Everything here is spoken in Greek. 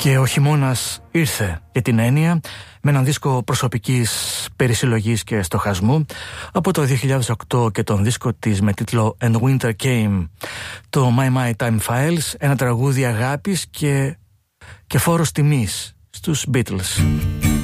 Και ο χειμώνας ήρθε για την έννοια με έναν δίσκο προσωπικής περισυλλογής και στοχασμού από το 2008 και τον δίσκο της με τίτλο And Winter Came, το My Time Files, ένα τραγούδι αγάπης και φόρος τιμής στους Beatles.